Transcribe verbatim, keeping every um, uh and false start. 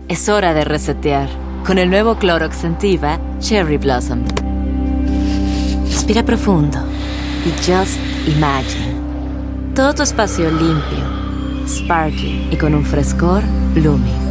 Es hora de resetear. Con el nuevo Clorox Scentiva Cherry Blossom. Respira profundo y just imagine. Todo tu espacio limpio, sparkling y con un frescor blooming.